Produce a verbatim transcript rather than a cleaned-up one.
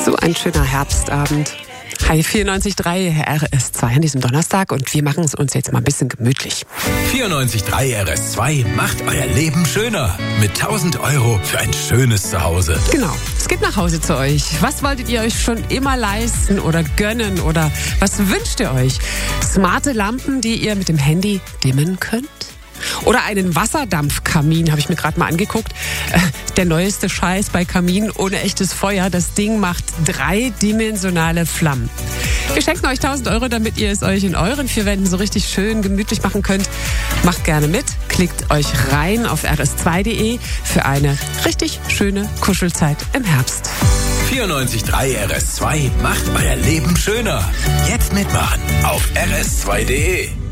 So ein schöner Herbstabend. Hi, vierundneunzig Komma drei R S zwei an diesem Donnerstag und wir machen es uns jetzt mal ein bisschen gemütlich. vierundneunzig Komma drei R S zwei macht euer Leben schöner. Mit tausend Euro für ein schönes Zuhause. Genau, es geht nach Hause zu euch. Was wolltet ihr euch schon immer leisten oder gönnen oder was wünscht ihr euch? Smarte Lampen, die ihr mit dem Handy dimmen könnt? Oder einen Wasserdampfkamin, habe ich mir gerade mal angeguckt. Äh, der neueste Scheiß bei Kaminen ohne echtes Feuer. Das Ding macht dreidimensionale Flammen. Wir schenken euch tausend Euro, damit ihr es euch in euren vier Wänden so richtig schön gemütlich machen könnt. Macht gerne mit, klickt euch rein auf r s zwei punkt d e für eine richtig schöne Kuschelzeit im Herbst. vierundneunzig Komma drei R S zwei macht euer Leben schöner. Jetzt mitmachen auf r s zwei punkt d e.